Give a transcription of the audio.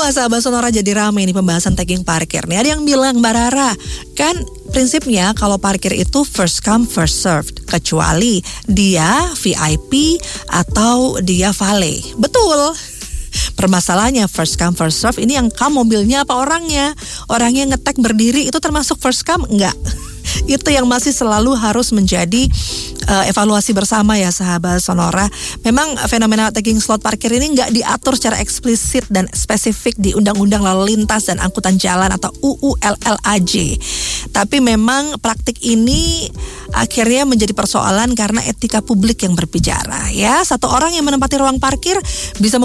Kenapa sahabat Sonora jadi rame nih pembahasan tagging parkir nih? Ada yang bilang, Mbak Rara, kan prinsipnya kalau parkir itu first come first served, kecuali dia VIP atau dia valet. Betul. Permasalahannya first come first serve ini yang come mobilnya apa orangnya? Orangnya ngetag berdiri itu termasuk first come? Enggak. Itu yang masih selalu harus menjadi evaluasi bersama ya sahabat Sonora. Memang fenomena tagging slot parkir ini nggak diatur secara eksplisit dan spesifik di Undang-Undang Lalu Lintas dan Angkutan Jalan atau UU LLAJ. Tapi memang praktik ini akhirnya menjadi persoalan karena etika publik yang berbicara. Ya, satu orang yang menempati ruang parkir bisa